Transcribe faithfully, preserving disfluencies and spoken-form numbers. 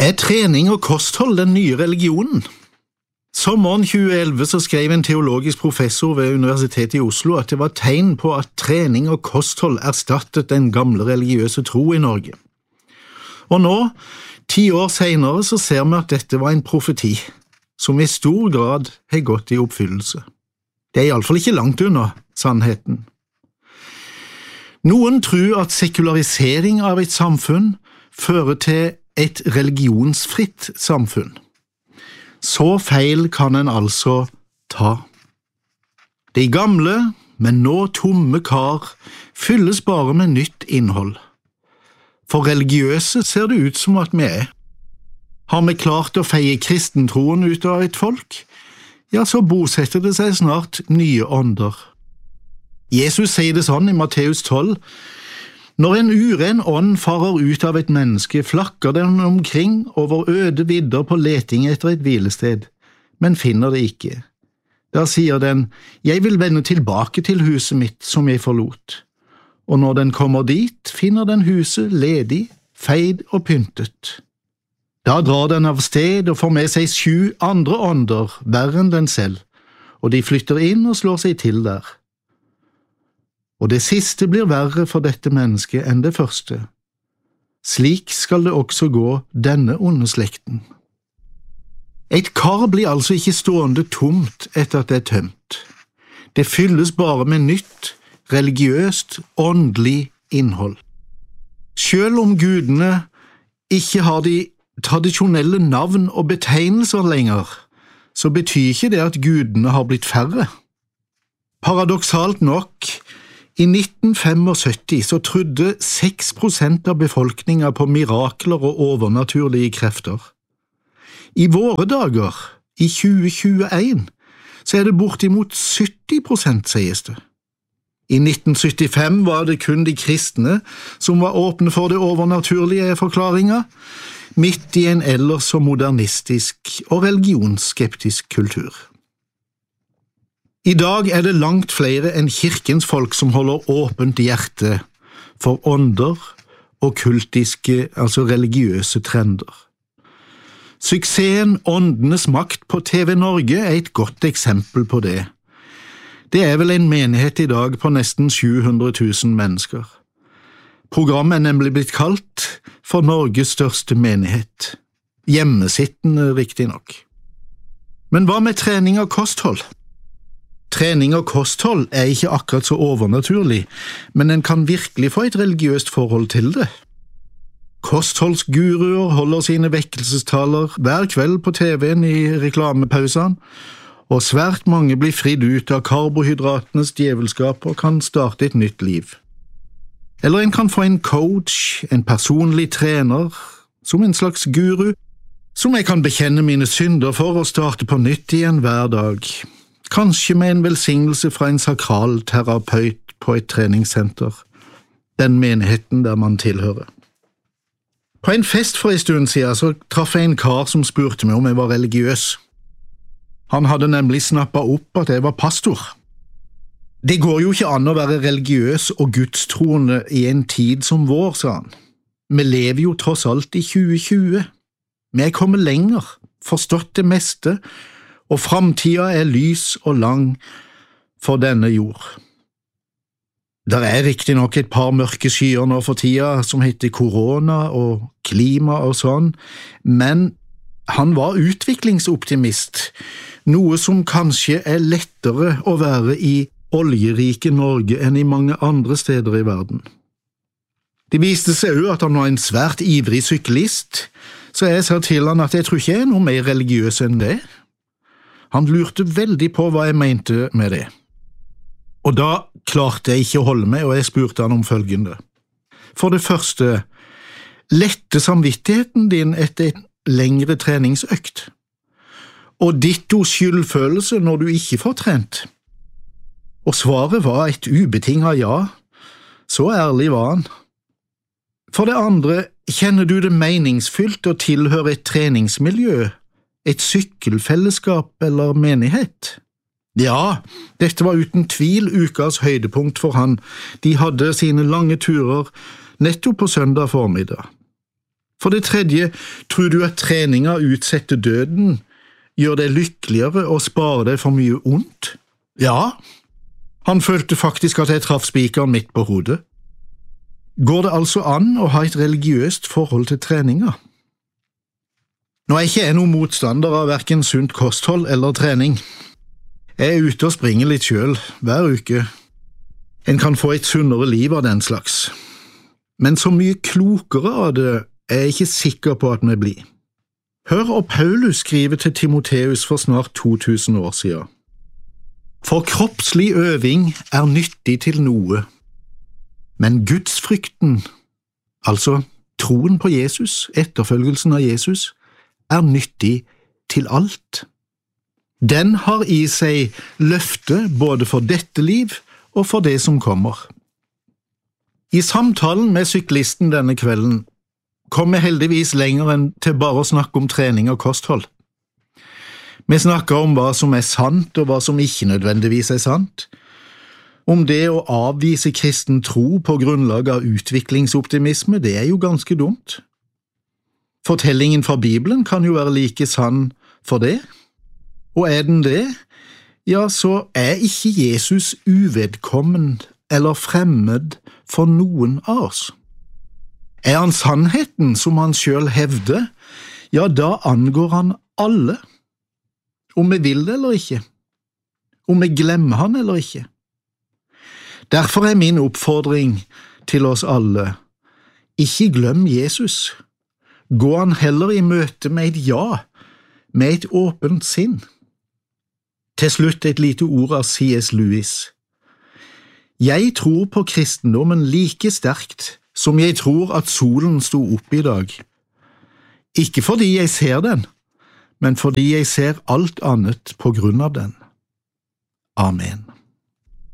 Er trening og kosthold den nye religionen? Sommeren tjue elleve så skrev en teologisk professor ved Universitetet i Oslo at det var tegn på at trening og kosthold erstattet den gamle religiøse tro i Norge. Og nå, ti år senere, så ser vi at dette var en profeti, som i stor grad har gått i oppfyllelse. Det er i alle fall ikke langt unna sannheten. Noen tror at sekularisering av et samfunn fører til et religionsfritt samfunn. Så feil kan en altså ta. De gamle, men nå tomme kar fylles bare med nytt innhold. For religiøse ser det ut som at vi er. Har vi klart å feie kristentroen ut av et folk? Ja, så bosetter det seg snart nye ånder. Jesus sier det sånn i Matteus tolv: Når en uren ånd farer ut av et menneske, flakker den omkring over øde vidder på leting etter et hvilested, men finner det ikke. Da sier den, jeg vil vende tilbake til huset mitt som jeg forlot. Og når den kommer dit, finner den huset ledig, feid og pyntet. Da drar den av sted og får med seg sju andre ånder, verre enn den selv, og de flytter inn og slår seg til der. Og det siste blir verre for dette mennesket enn det første. Slik skal det også gå denne onde slekten. Et kar blir altså ikke stående tomt etter at det er tømt. Det fylles bare med nytt, religiøst, åndelig innhold. Selv om gudene ikke har de tradisjonelle navn og betegnelser lenger, så betyr ikke det at gudene har blitt færre. Paradoksalt nok, i nitten syttifem så trodde seks prosent av befolkningen på mirakler og overnaturlige krefter. I våre dager, i tjue tjueen, så er det bortimot sytti prosent, sies det. I nitten syttifem var det kun de kristne som var åpne for det overnaturlige forklaringer, midt i en ellers så modernistisk og religionsskeptisk kultur. I dag er det langt flere enn kirkens folk som holder åpent hjerte for ånder og kultiske, altså religiøse trender. Suksessen Åndenes makt på T V Norge er et godt eksempel på det. Det er vel en menighet i dag på nesten sju hundre tusen mennesker. Programmet er nemlig blitt kalt for Norges største menighet. Hjemmesittende riktig nok. Men hva med trening og kosthold? Trening og kosthold er ikke akkurat så overnaturlig, men en kan virkelig få et religiøst forhold til det. Kostholdsguruer holder sine vekkelsestaler hver kveld på T V-en i reklamepausene, og svært mange blir fridd ut av karbohydratenes djevelskap og kan starte et nytt liv. Eller en kan få en coach, en personlig trener, som en slags guru, som jeg kan bekjenne mine synder for og starte på nytt igjen hver dag. Kanskje med en velsignelse fra en sakral terapeut på et treningssenter, den menigheten der man tilhører. På en fest for en stund siden så traff jeg en kar som spurte meg om jeg var religiøs. Han hadde nemlig snappet opp at jeg var pastor. Det går jo ikke an å være religiøs og gudstroende i en tid som vår, sa han. Vi lever jo tross alt i tjue tjue. Vi er kommet lenger, forstått det meste, og framtida er lys og lang for denne jord. Der er riktig nok et par mørke skyer nå for tida som heter korona og klima og sånn, men han var utviklingsoptimist, noe som kanskje er lettere å være i oljerike Norge enn i mange andre steder i verden. Det viste seg jo at han var en svært ivrig syklist, så jeg sa til han at jeg tror ikke jeg er noe mer religiøs enn det. Han lurte veldig på hva jeg mente med det. Og da klarte jeg ikke å holde meg, og jeg spurte han om følgende. For det første, lette samvittigheten din etter en lengre treningsøkt, og ditto skyldfølelse når du ikke får trent. Og svaret var et ubetinget ja, så ærlig var han. For det andre, kjenner du det meningsfylt å tilhøre et treningsmiljø, et sykkelfellesskap eller menighet? Ja, dette var uten tvil ukas høydepunkt for han. De hadde sine lange turer nettopp på søndag formiddag. For det tredje, tror du at treninga utsetter døden, gjør deg lykkeligere og sparer deg for mye ondt? Ja, han følte faktisk at jeg traff spikeren midt på hodet. Går det altså an å ha et religiøst forhold til treninga? Nå er ikke jeg noen motstander av hverken sunt kosthold eller trening. Jeg er ute og springer litt selv, hver uke. En kan få et sunnere liv av den slags. Men så mye klokere av det er jeg ikke sikker på at vi blir. Hør hva Paulus skriver til Timoteus for snart to tusen år siden. For kroppslig øving er nyttig til noe, men gudsfrykten, altså troen på Jesus, etterfølgelsen av Jesus, er nyttig til alt. Den har i seg løfte både for dette liv og for det som kommer. I samtalen med syklisten denne kvelden kom jeg heldigvis lenger enn til bare å snakke om trening og kosthold. Vi snakket om hva som er sant og hva som ikke nødvendigvis er sant, om det å avvise kristen tro på grunnlag av utviklingsoptimisme, det er jo ganske dumt. Fortellingen fra Bibelen kan jo være like sann for det, og er den det, ja, så er ikke Jesus uvedkommen eller fremmed for noen av oss. Er han sannheten som han selv hevder, ja, da angår han alle, om vi vil det eller ikke, om vi glemmer han eller ikke. Derfor er min oppfordring til oss alle, ikke glem Jesus. Gå han heller i møte med et ja, med et åpent sinn. Til slutt et lite ord av C S Lewis. Jeg tror på kristendommen like sterkt som jeg tror at solen sto opp i dag. Ikke fordi jeg ser den, men fordi jeg ser alt annet på grunn av den. Amen.